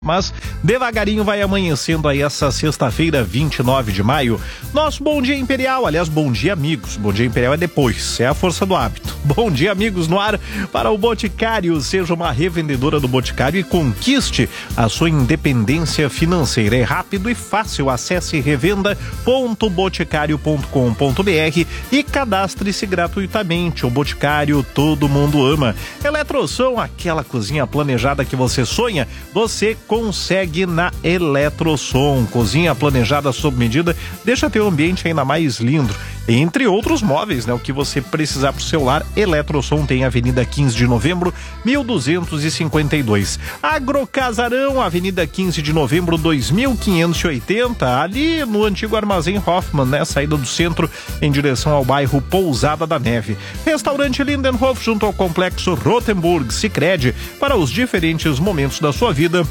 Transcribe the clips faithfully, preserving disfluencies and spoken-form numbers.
Mas devagarinho vai amanhecendo aí essa sexta-feira, vinte e nove de maio. Nosso Bom Dia Imperial, aliás, Bom Dia Amigos. Bom Dia Imperial é depois, é a força do hábito. Bom Dia Amigos no ar para o Boticário. Seja uma revendedora do Boticário e conquiste a sua independência financeira. É rápido e fácil. Acesse revenda ponto boticário ponto com ponto br e cadastre-se gratuitamente. O Boticário todo mundo ama. Eletrosom, aquela cozinha planejada que você sonha, você consegue na Eletrosom. Cozinha planejada sob medida, deixa teu ambiente ainda mais lindo. Entre outros móveis, né? O que você precisar pro seu lar, Eletrosom tem Avenida quinze de Novembro, mil duzentos e cinquenta e dois. Agrocasarão, Avenida quinze de Novembro, dois mil quinhentos e oitenta, ali no antigo Armazém Hoffman, né? Saída do centro em direção ao bairro Pousada da Neve. Restaurante Lindenhof, junto ao Complexo Rotenburg. Sicredi, para os diferentes momentos da sua vida,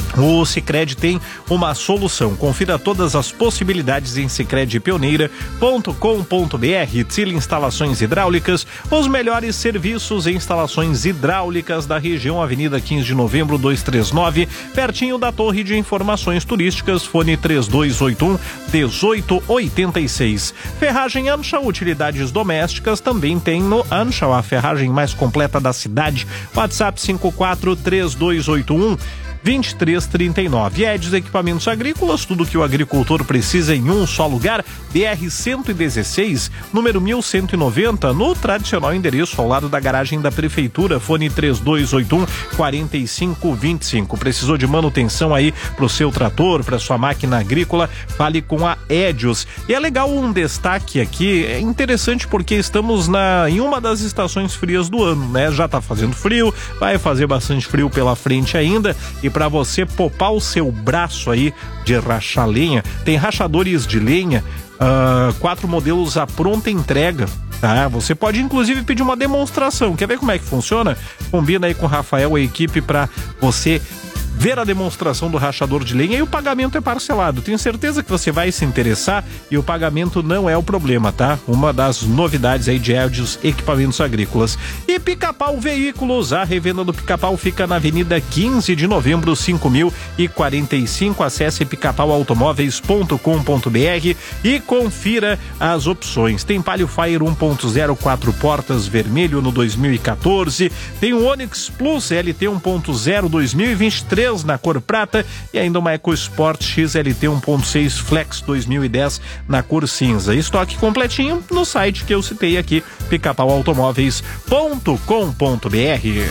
o Sicredi tem uma solução. Confira todas as possibilidades em sicredi pioneira ponto com ponto br. Tile Instalações Hidráulicas, os melhores serviços em instalações hidráulicas da região. Avenida quinze de Novembro, duzentos e trinta e nove, pertinho da Torre de Informações Turísticas. Fone três dois oito um, um oito oito seis. Ferragem Anschau, utilidades domésticas, também tem no Anschau, a ferragem mais completa da cidade. WhatsApp cinco quatro três dois oito um, vinte e três trinta e nove. Edis Equipamentos Agrícolas, tudo que o agricultor precisa em um só lugar. B R cento e dezesseis, número mil cento e noventa, no tradicional endereço ao lado da garagem da prefeitura. Fone três dois oito um, quatro cinco dois cinco. Precisou de manutenção aí pro seu trator, pra sua máquina agrícola? Fale com a Edios. E é legal um destaque aqui, é interessante porque estamos na, em uma das estações frias do ano, né? Já tá fazendo frio, vai fazer bastante frio pela frente ainda. E para você popar o seu braço aí de rachar lenha, tem rachadores de lenha, uh, quatro modelos à pronta entrega. Tá? Você pode inclusive pedir uma demonstração. Quer ver como é que funciona? Combina aí com o Rafael, a equipe, para você ver a demonstração do rachador de lenha, e o pagamento é parcelado. Tenho certeza que você vai se interessar e o pagamento não é o problema, tá? Uma das novidades aí de Edios Equipamentos Agrícolas. E Pica-Pau Veículos, a revenda do Pica-Pau fica na Avenida quinze de Novembro, cinco mil e quarenta e cinco. Acesse pica pau automóveis ponto com ponto br e confira as opções. Tem Palio Fire um ponto zero, quatro portas, vermelho no dois mil e quatorze. Tem o Onix Plus L T um ponto zero dois mil e vinte e três na cor prata, e ainda uma EcoSport X L T um ponto seis Flex dois mil e dez na cor cinza. Estoque completinho no site que eu citei aqui, pica pau automóveis ponto com ponto br.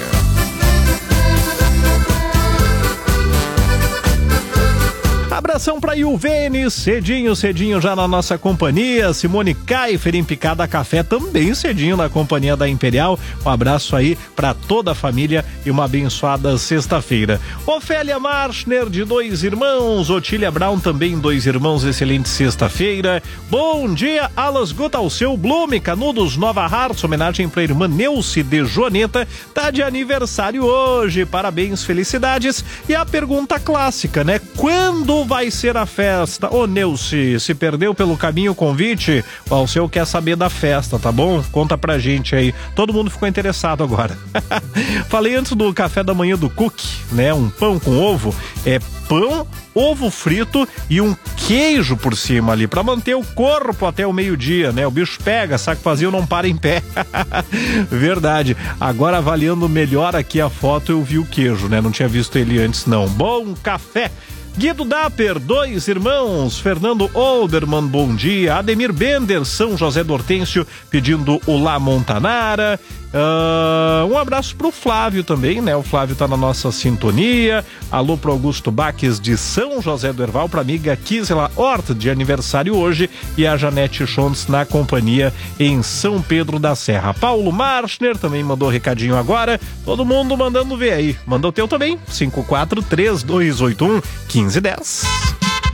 Abração para Iuvene, cedinho, cedinho já na nossa companhia. Simone Kaifer em Picada Café, também cedinho na companhia da Imperial. Um abraço aí para toda a família e uma abençoada sexta-feira. Ofélia Marschner, de Dois Irmãos. Otília Brown, também Dois Irmãos, excelente sexta-feira. Bom dia, Alas Guta, ao seu Blume, Canudos, Nova Hartz, homenagem para a irmã Neuce de Joaneta, tá de aniversário hoje. Parabéns, felicidades. E a pergunta clássica, né? Quando vai ser a festa? Ô Neuce, se perdeu pelo caminho o convite, o Alceu quer saber da festa, tá bom? Conta pra gente aí. Todo mundo ficou interessado agora. Falei antes do café da manhã do Cook, né? Um pão com ovo, é pão, ovo frito e um queijo por cima ali, pra manter o corpo até o meio-dia, né? O bicho pega, saco vazio não para em pé. Verdade. Agora, avaliando melhor aqui a foto, eu vi o queijo, né? Não tinha visto ele antes, não. Bom café. Guido Dapper, Dois Irmãos. Fernando Olderman, bom dia. Ademir Bender, São José do Hortêncio, pedindo o La Montanara. Uh, um abraço pro Flávio também, né? O Flávio tá na nossa sintonia. Alô pro Augusto Baques, de São José do Herval, pra amiga Kisela Hort, de aniversário hoje, e a Janete Schontz na companhia em São Pedro da Serra. Paulo Marschner também mandou recadinho agora. Todo mundo mandando ver aí. Manda o teu também, cinco quatro três dois oito um, um cinco um zero.